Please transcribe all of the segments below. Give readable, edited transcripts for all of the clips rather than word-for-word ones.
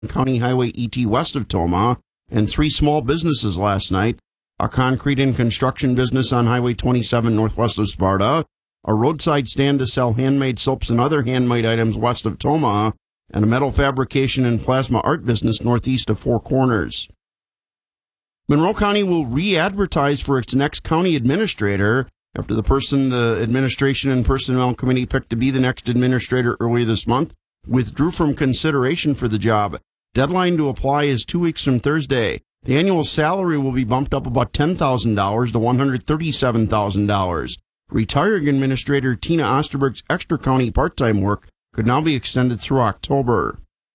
County Highway ET west of Tomah, and 3 small businesses last night. A concrete and construction business on Highway 27 northwest of Sparta, a roadside stand to sell handmade soaps and other handmade items west of Tomah, and a metal fabrication and plasma art business northeast of Four Corners. Monroe County will re-advertise for its next county administrator after the person the Administration and Personnel Committee picked to be the next administrator earlier this month withdrew from consideration for the job. Deadline to apply is 2 weeks from Thursday. The annual salary will be bumped up about $10,000 to $137,000. Retiring Administrator Tina Osterberg's extra county part-time work could now be extended through October.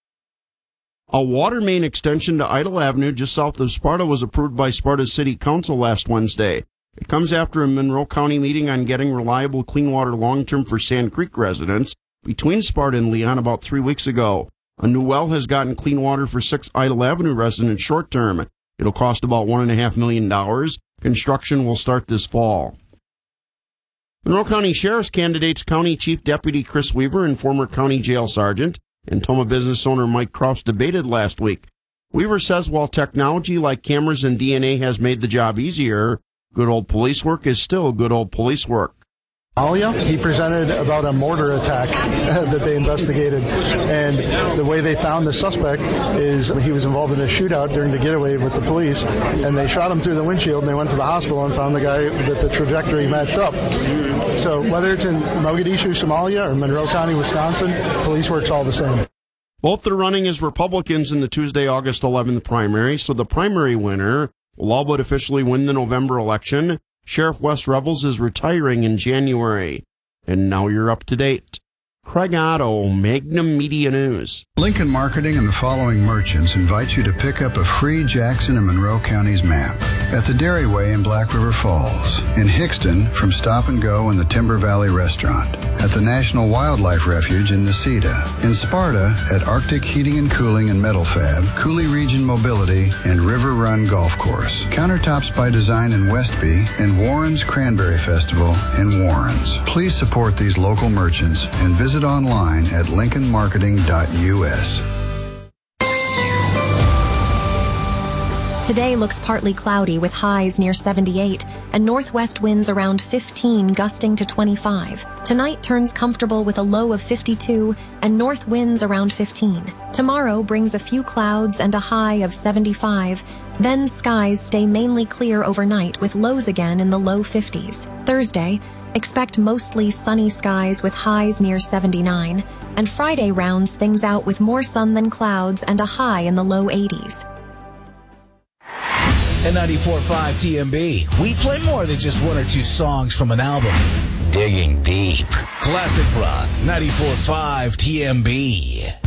A water main extension to Idle Avenue just south of Sparta was approved by Sparta's City Council last Wednesday. It comes after a Monroe County meeting on getting reliable clean water long-term for Sand Creek residents between Sparta and Leon about 3 weeks ago. A new well has gotten clean water for 6 Idle Avenue residents short-term. It'll cost about $1.5 million. Construction will start this fall. Monroe County Sheriff's candidates County Chief Deputy Chris Weaver and former County Jail Sergeant and Tomah business owner Mike Kraus debated last week. Weaver says while technology like cameras and DNA has made the job easier, good old police work is still good old police work. He presented about a mortar attack that they investigated, and the way they found the suspect is he was involved in a shootout during the getaway with the police, and they shot him through the windshield, and they went to the hospital and found the guy that the trajectory matched up. So whether it's in Mogadishu, Somalia, or Monroe County, Wisconsin, police work's all the same. Both are running as Republicans in the Tuesday, August 11th primary, so the primary winner will all but officially win the November election. Sheriff Wes Revels is retiring in January. And now you're up to date. Craig Otto, Magnum Media News. Lincoln Marketing and the following merchants invite you to pick up a free Jackson and Monroe Counties map at the Dairyway in Black River Falls, in Hickston from Stop and Go and the Timber Valley Restaurant, at the National Wildlife Refuge in Necedah, in Sparta at Arctic Heating and Cooling and Metal Fab, Cooley Region Mobility, and River Run Golf Course, Countertops by Design in Westby, and Warren's Cranberry Festival in Warren's. Please support these local merchants and visit online at lincolnmarketing.us. Today looks partly cloudy with highs near 78 and northwest winds around 15 gusting to 25. Tonight turns comfortable with a low of 52 and north winds around 15. Tomorrow brings a few clouds and a high of 75. Then skies stay mainly clear overnight with lows again in the low 50s. Thursday, expect mostly sunny skies with highs near 79. And Friday rounds things out with more sun than clouds and a high in the low 80s. At 94.5 TMB, we play more than just 1 or 2 songs from an album. Digging deep. Classic rock, 94.5 TMB.